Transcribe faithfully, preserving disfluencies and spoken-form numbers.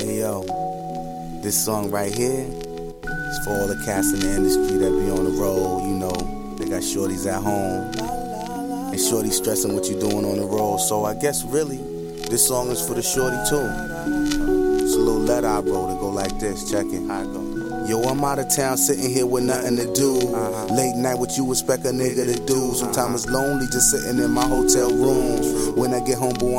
Hey yo, this song right here is for all the cats in the industry that be on the road, you know. They got shorties at home, and shorty stressing what you doing on the road. So I guess really, this song is for the shorty too. It's a little letter I wrote, it go like this, check it, how it go. Yo, I'm out of town sitting here with nothing to do. uh-huh. Late night, what you expect a nigga to do? Sometimes it's lonely just sitting in my hotel room. When I get home, boy,